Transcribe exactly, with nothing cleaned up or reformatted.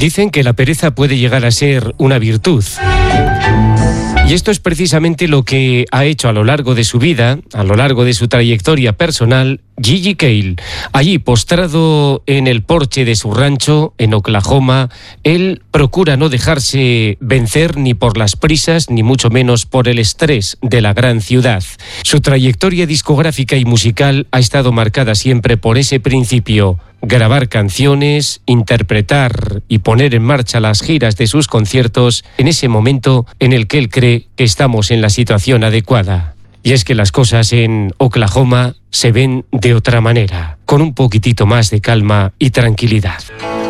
Dicen que la pereza puede llegar a ser una virtud. Y esto es precisamente lo que ha hecho a lo largo de su vida, a lo largo de su trayectoria personal, Gigi Cale. Allí, postrado en el porche de su rancho, en Oklahoma, él procura no dejarse vencer ni por las prisas, ni mucho menos por el estrés de la gran ciudad. Su trayectoria discográfica y musical ha estado marcada siempre por ese principio: grabar canciones, interpretar y poner en marcha las giras de sus conciertos en ese momento en el que él cree que estamos en la situación adecuada. Y es que las cosas en Oklahoma se ven de otra manera, con un poquitito más de calma y tranquilidad.